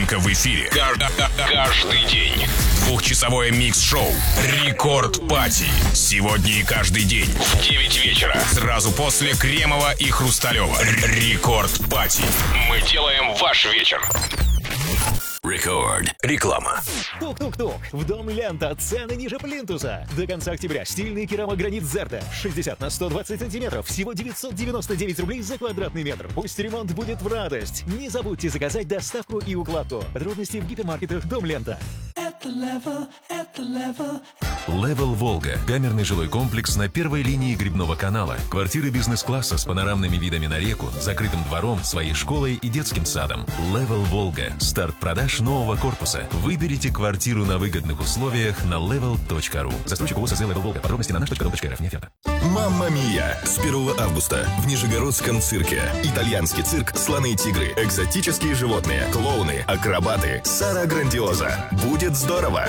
Марченко в эфире. Каждый день. Двухчасовое микс-шоу «Рекорд Пати». Сегодня и каждый день в 9 вечера. Сразу после Кремова и Хрусталева. Рекорд Пати. Мы делаем ваш вечер. Рекорд. Реклама. Тук-тук-тук. В дом Лента. Цены ниже плинтуса. До конца октября стильный керамогранит Зерта. 60 на 120 сантиметров. Всего 999 рублей за квадратный метр. Пусть ремонт будет в радость. Не забудьте заказать доставку и укладку. Подробности в гипермаркетах Дом Лента. Level Волга. Камерный жилой комплекс на первой линии Грибного канала. Квартиры бизнес-класса с панорамными видами на реку, закрытым двором, своей школой и детским садом. Level Волга. Старт продаж нового корпуса. Выберите квартиру на выгодных условиях на level.ru. Застройщик ООО «Level Волга». Подробности на nаш.com.rf. Не оферта. Мамма Мия! С 1 августа в Нижегородском цирке. Итальянский цирк, слоны и тигры, экзотические животные, клоуны, акробаты, Сара Грандиоза. Будет здорово!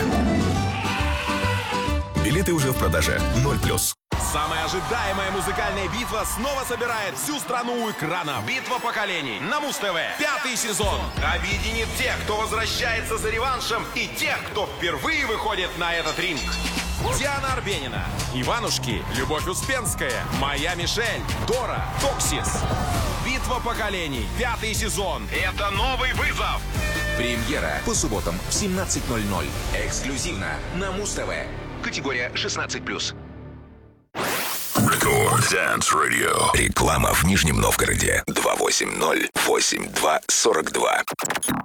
Билеты уже в продаже. 0+. Самая ожидаемая музыкальная битва снова собирает всю страну у экранов. Битва поколений на Муз-ТВ. 5-й сезон объединит тех, кто возвращается за реваншем, и тех, кто впервые выходит на этот ринг. Диана Арбенина, Иванушки, Любовь Успенская, Моя Мишель, Дора, Токсис. Битва поколений. 5-й сезон. Это новый вызов. Премьера по субботам в 17:00. Эксклюзивно на Муз-ТВ. Категория 16+. Рекорд Dance Radio. Реклама в Нижнем Новгороде. 280-82-42.